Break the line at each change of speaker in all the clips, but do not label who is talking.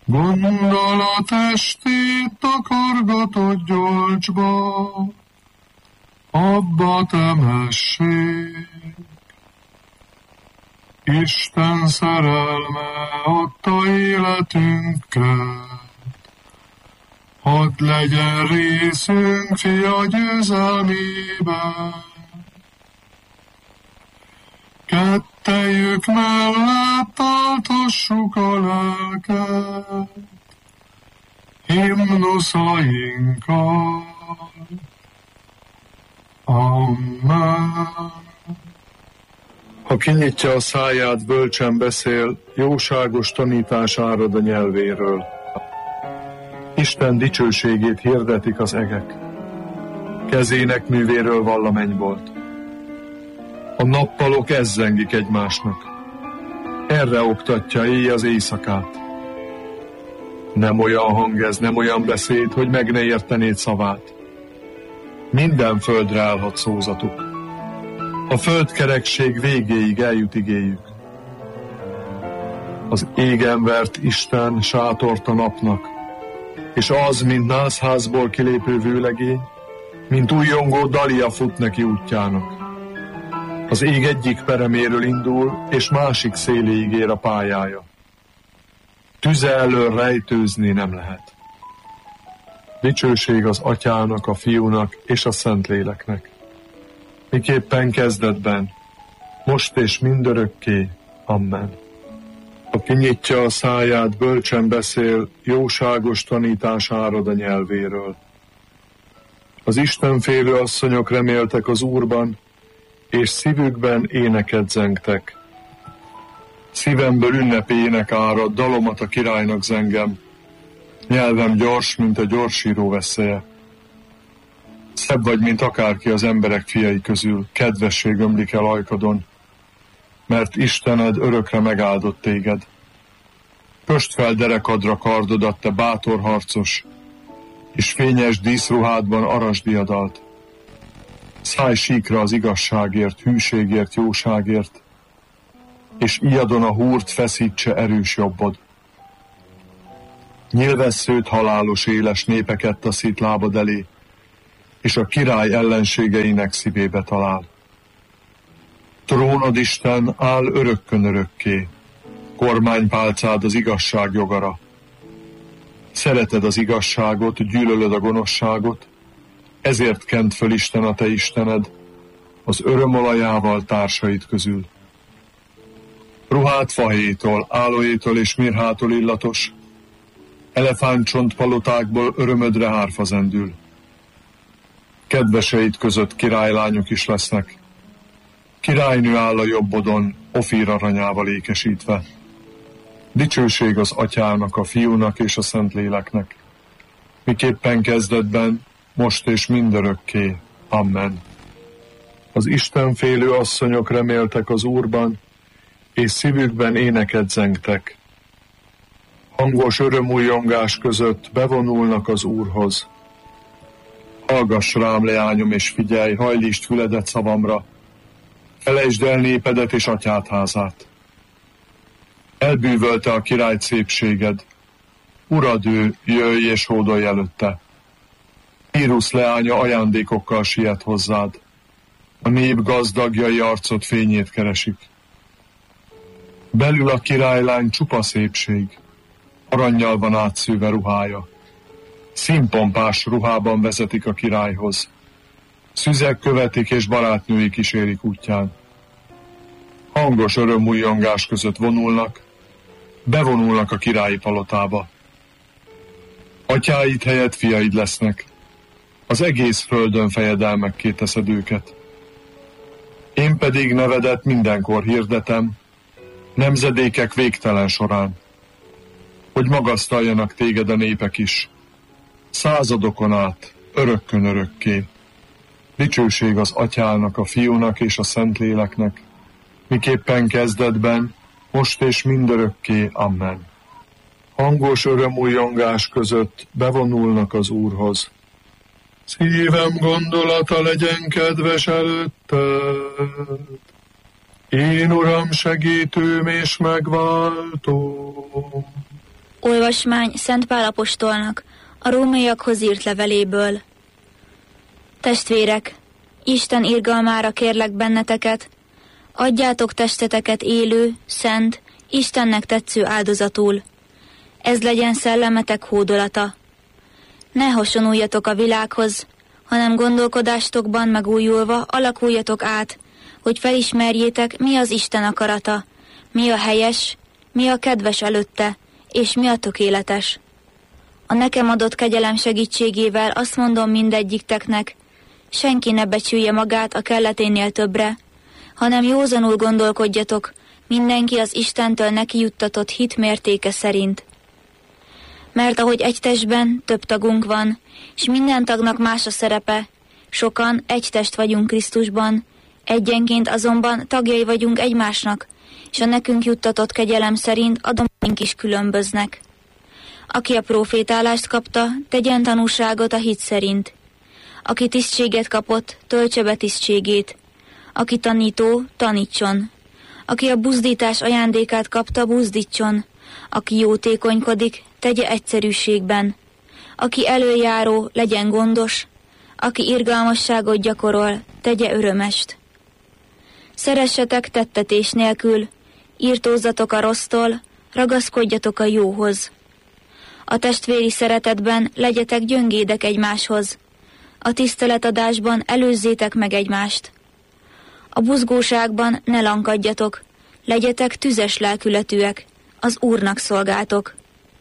Gondolatestét takargatott gyolcsba, abba temessék. Isten szerelme adta életünkre, hadd legyen részünk fia győzelmében. Kettejük mellett áltassuk a lelket, himnuszainkkal. Amen.
Ha kinyitja a száját, bölcsen beszél, jóságos tanítás árad a nyelvéről. Isten dicsőségét hirdetik az egek, kezének művéről vall a mennybolt. A nappalok ezzengik egymásnak, erre oktatja éj az éjszakát. Nem olyan hang ez, nem olyan beszéd, hogy meg ne értenéd szavát. Minden földre állhat szózatuk, a földkerekség végéig eljut igéjük. Az égen vert Isten sátort a napnak, és az, mint nászházból kilépő vőlegény, mint újjongó dalia fut neki útjának. Az ég egyik pereméről indul, és másik széléig ér a pályája. Tüze elől rejtőzni nem lehet. Dicsőség az Atyának, a Fiúnak és a Szentléleknek, miképpen kezdetben, most és mindörökké. Amen. Ha kinyitja a száját, bölcsen beszél, jóságos tanítás árad a nyelvéről. Az istenfélő asszonyok reméltek az Úrban, és szívükben éneket zengtek. Szívemből ünnepi ének árad, dalomat a királynak zengem. Nyelvem gyors, mint a gyorsíró vesszeje. Szebb vagy, mint akárki az emberek fiai közül, kedvesség ömlik el ajkadon, mert Istened örökre megáldott téged. Köst fel derekadra kardodat, te bátor harcos, és fényes díszruhádban arasdiadalt. Szállj síkra az igazságért, hűségért, jóságért, és ijadon a húrt feszítse erős jobbod. Nyilvesszőt halálos éles népeket taszít lábad elé, és a király ellenségeinek szívébe talál. Trónod, Isten, áll örökkön örökké, kormánypálcád az igazság jogara. Szereted az igazságot, gyűlölöd a gonoszságot, ezért kent föl Isten a te Istened, az örömolajával társait közül. Ruhát fahéjtól, álóétól és mirhától illatos, elefántcsontpalotákból örömödre hárfa zendül. Kedveseid között királylányok is lesznek. Királynő áll a jobbodon, Ofír aranyával ékesítve. Dicsőség az Atyának, a Fiúnak és a Szentléleknek, miképpen kezdetben, most és mindörökké. Amen. Az istenfélő asszonyok reméltek az Úrban, és szívükben éneket zengtek. Hangos örömújongás között bevonulnak az Úrhoz. Hallgass rám, leányom, és figyelj, hajlítsd füledet szavamra, felejtsd el népedet és atyád házát. Elbűvölte a király szépséged, urad ő, jöjj és hódolj előtte. Tírusz leánya ajándékokkal siet hozzád, a nép gazdagjai arcod fényét keresik. Belül a királylány csupa szépség, arannyal van átszőve ruhája. Színpompás ruhában vezetik a királyhoz. Szüzek követik és barátnői kísérik útján. Hangos örömújongás között vonulnak, bevonulnak a királyi palotába. Atyáid helyett fiaid lesznek, az egész földön fejedelmekké teszed őket. Én pedig nevedet mindenkor hirdetem, nemzedékek végtelen során, hogy magasztaljanak téged a népek is, századokon át, örökkön örökké. Dicsőség az Atyának, a Fiúnak és a Szentléleknek, miképpen kezdetben, most és mindörökké. Amen. Hangos örömújongás között bevonulnak az Úrhoz. Szívem gondolata legyen kedves előtted, én Uram segítőm és megváltóm.
Olvasás Olvasmány Szent Pál apostolnak a rómaiakhoz írt leveléből. Testvérek, Isten irgalmára kérlek benneteket, adjátok testeteket élő, szent, Istennek tetsző áldozatul. Ez legyen szellemetek hódolata. Ne hasonuljatok a világhoz, hanem gondolkodástokban megújulva alakuljatok át, hogy felismerjétek, mi az Isten akarata, mi a helyes, mi a kedves előtte, és mi a tökéletes. A nekem adott kegyelem segítségével azt mondom mindegyikteknek, senki ne becsülje magát a kelleténél többre, hanem józanul gondolkodjatok, mindenki az Istentől neki juttatott hit mértéke szerint. Mert ahogy egy testben több tagunk van, és minden tagnak más a szerepe, sokan egy test vagyunk Krisztusban, egyenként azonban tagjai vagyunk egymásnak, és a nekünk juttatott kegyelem szerint adományaink is különböznek. Aki a profétálást kapta, tegyen tanúságot a hit szerint. Aki tisztséget kapott, töltse be tisztségét. Aki tanító, tanítson. Aki a buzdítás ajándékát kapta, buzdítson. Aki jótékonykodik, tegye egyszerűségben. Aki előjáró, legyen gondos. Aki irgalmasságot gyakorol, tegye örömest. Szeressetek tettetés nélkül, írtózzatok a rossztól, ragaszkodjatok a jóhoz. A testvéri szeretetben legyetek gyöngédek egymáshoz. A tiszteletadásban előzzétek meg egymást. A buzgóságban ne lankadjatok, legyetek tüzes lelkületűek, az Úrnak szolgáltok.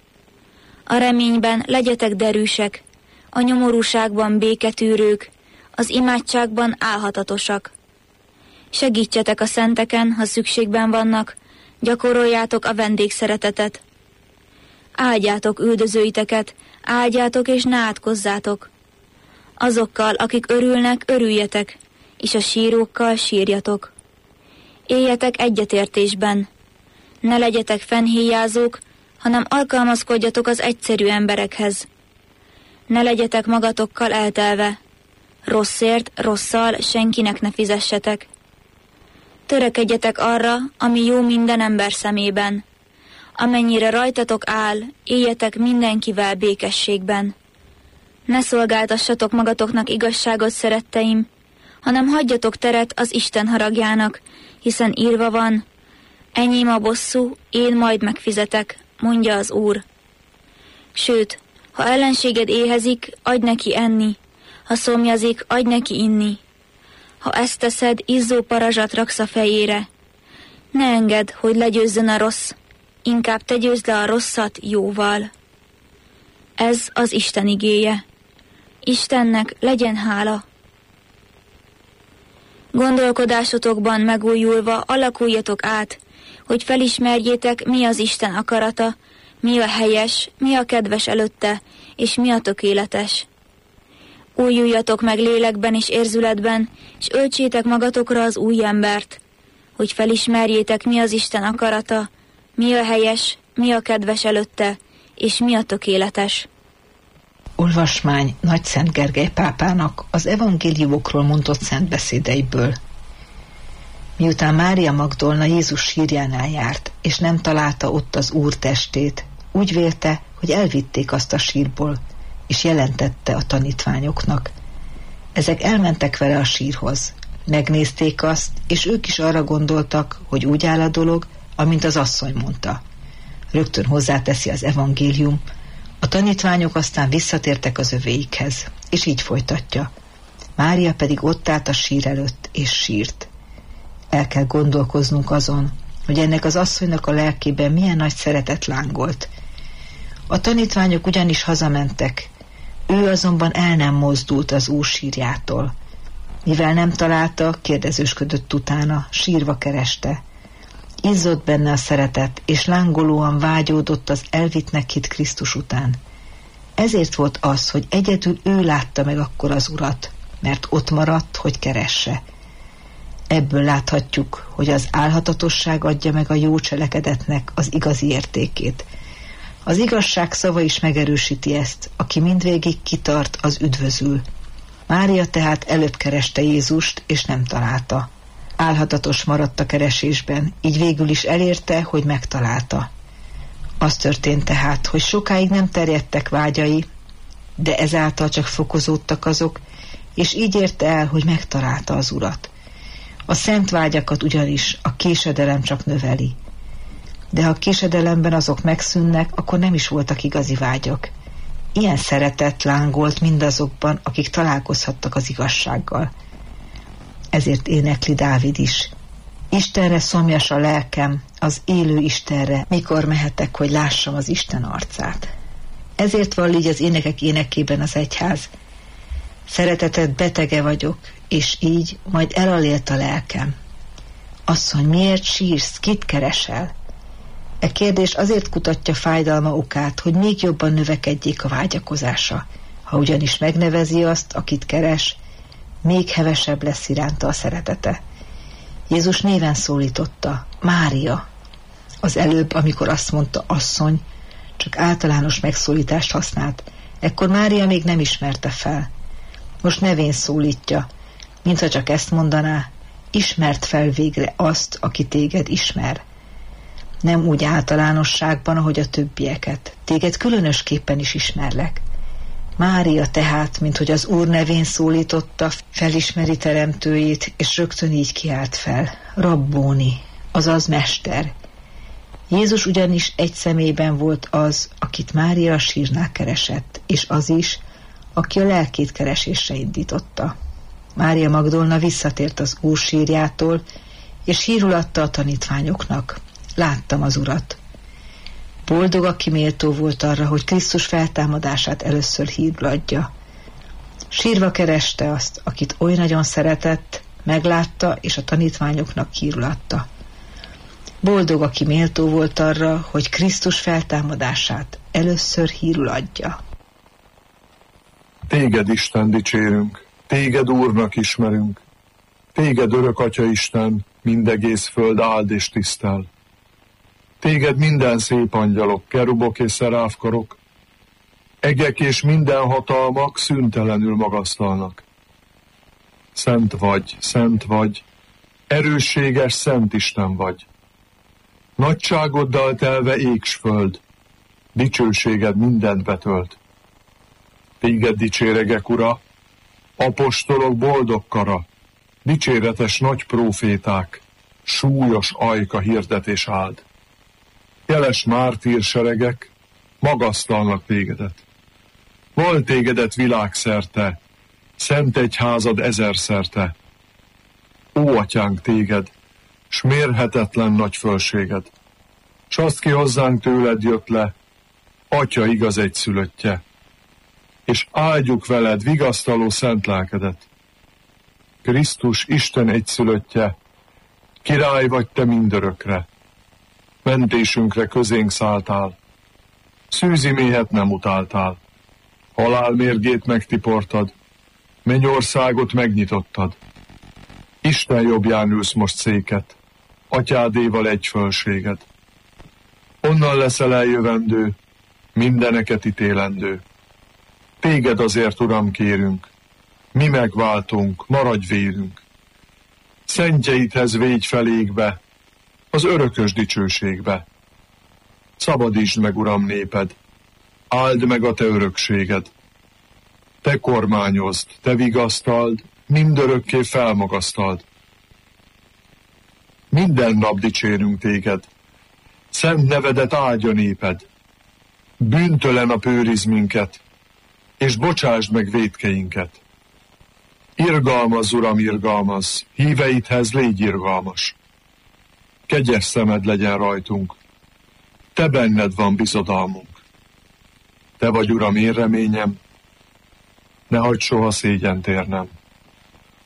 A reményben legyetek derűsek, a nyomorúságban béketűrők, az imádságban álhatatosak. Segítsetek a szenteken, ha szükségben vannak, gyakoroljátok a vendégszeretetet. Áldjátok üldözőiteket, áldjátok és ne átkozzátok. Azokkal, akik örülnek, örüljetek, és a sírókkal sírjatok. Éljetek egyetértésben. Ne legyetek fennhéjázók, hanem alkalmazkodjatok az egyszerű emberekhez. Ne legyetek magatokkal eltelve. Rosszért, rosszal senkinek ne fizessetek. Törekedjetek arra, ami jó minden ember szemében. Amennyire rajtatok áll, éljetek mindenkivel békességben. Ne szolgáltassatok magatoknak igazságot, szeretteim, hanem hagyjatok teret az Isten haragjának, hiszen írva van, enyém a bosszú, én majd megfizetek, mondja az Úr. Sőt, ha ellenséged éhezik, adj neki enni, ha szomjazik, adj neki inni. Ha ezt teszed, izzó parazsat raksz a fejére. Ne engedd, hogy legyőzzön a rossz, inkább te győzd le a rosszat jóval. Ez az Isten igéje. Istennek legyen hála. Gondolkodásotokban megújulva alakuljatok át, hogy felismerjétek, mi az Isten akarata, mi a helyes, mi a kedves előtte, és mi a tökéletes. Újuljatok meg lélekben és érzületben, és öltsétek magatokra az új embert, hogy felismerjétek, mi az Isten akarata, mi a helyes, mi a kedves előtte, és mi a tökéletes.
Olvasmány Nagy Szent Gergely pápának az evangéliumokról mondott szent beszédeiből. Miután Mária Magdolna Jézus sírjánál járt, és nem találta ott az Úr testét, úgy vélte, hogy elvitték azt a sírból, és jelentette a tanítványoknak. Ezek elmentek vele a sírhoz. Megnézték azt, és ők is arra gondoltak, hogy úgy áll a dolog, amint az asszony mondta. Rögtön hozzáteszi az evangélium, a tanítványok aztán visszatértek az övéikhez, és így folytatja. Mária pedig ott állt a sír előtt, és sírt. El kell gondolkoznunk azon, hogy ennek az asszonynak a lelkében milyen nagy szeretet lángolt. A tanítványok ugyanis hazamentek, ő azonban el nem mozdult az Úr sírjától. Mivel nem találta, kérdezősködött utána, sírva kereste. Izzott benne a szeretet, és lángolóan vágyódott az elvittnek hitt Krisztus után. Ezért volt az, hogy egyedül ő látta meg akkor az Urat, mert ott maradt, hogy keresse. Ebből láthatjuk, hogy az álhatatosság adja meg a jó cselekedetnek az igazi értékét. Az igazság szava is megerősíti ezt, aki mindvégig kitart, az üdvözül. Mária tehát előbb kereste Jézust, és nem találta. Álhatatos maradt a keresésben, így végül is elérte, hogy megtalálta. Az történt tehát, hogy sokáig nem terjedtek vágyai, de ezáltal csak fokozódtak azok, és így érte el, hogy megtalálta az Urat. A szent vágyakat ugyanis a késedelem csak növeli. De ha a késedelemben azok megszűnnek, akkor nem is voltak igazi vágyak. Ilyen szeretet lángolt mindazokban, akik találkozhattak az igazsággal. Ezért énekli Dávid is. Istenre szomjas a lelkem, az élő Istenre, mikor mehetek, hogy lássam az Isten arcát. Ezért vall így az énekek énekében az egyház. Szereteted betege vagyok, és így majd elalélt a lelkem. Asszony, miért sírsz, kit keresel? E kérdés azért kutatja fájdalma okát, hogy még jobban növekedjék a vágyakozása. Ha ugyanis megnevezi azt, akit keres, még hevesebb lesz iránta a szeretete. Jézus néven szólította, Mária. Az előbb, amikor azt mondta asszony, csak általános megszólítást használt, ekkor Mária még nem ismerte fel. Most nevén szólítja, mintha csak ezt mondaná, ismert fel végre azt, aki téged ismer. Nem úgy általánosságban, ahogy a többieket. Téged különösképpen is ismerlek. Mária tehát, minthogy az Úr nevén szólította, felismeri teremtőjét, és rögtön így kiált fel. Rabbóni, azaz mester. Jézus ugyanis egy személyben volt az, akit Mária a sírnál keresett, és az is, aki a lelkét keresésre indította. Mária Magdolna visszatért az Úr sírjától, és hírul adta a tanítványoknak. Láttam az Urat. Boldog, aki méltó volt arra, hogy Krisztus feltámadását először hírul adja. Sírva kereste azt, akit oly nagyon szeretett, meglátta, és a tanítványoknak hírul adta. Boldog, aki méltó volt arra, hogy Krisztus feltámadását először hírul adja.
Téged, Isten, dicsérünk, téged Úrnak ismerünk, téged örök Atya Isten, mindegész föld áld és tisztel. Téged minden szép angyalok, kerubok és szeráfkarok, egek és minden hatalmak szüntelenül magasztalnak. Szent vagy, erősséges Szent Isten vagy. Nagyságoddal telve ég s föld, dicsőséged mindent betölt. Téged dicséregek, Ura, apostolok boldog kara, dicséretes nagy próféták, súlyos ajka hirdetés áld. Jeles mártírseregek magasztalnak tégedet. Val tégedet világszerte, szent egyházad ezerszerte. Ó, Atyánk, téged, s mérhetetlen nagy fölséged, s azt ki hozzánk tőled jött le, Atya igaz egyszülöttje, és áldjuk veled vigasztaló szent lelkedet. Krisztus Isten egyszülöttje, király vagy te mindörökre, mentésünkre közénk szálltál, szűzi méhet nem utáltál, halál mérgét megtiportad, mennyországot megnyitottad. Isten jobbján ülsz most széket, Atyádéval egy fölséged. Onnan leszel eljövendő, mindeneket ítélendő. Téged azért, Uram, kérünk, mi megváltunk, maradj vélünk. Szentjeidhez végy felékbe, az örökös dicsőségbe. Szabadítsd meg, Uram, néped, áld meg a te örökséged. Te kormányozd, te vigasztald, mindörökké felmagasztald. Minden nap dicsérünk téged, szent nevedet áldja néped. Bűntelen a őrizd minket, és bocsásd meg vétkeinket. Irgalmazz, Uram, irgalmazz, híveidhez légy irgalmas. Kegyes szemed legyen rajtunk, te benned van bizodalmunk. Te vagy, Uram, én reményem, ne hagyd soha szégyent érnem.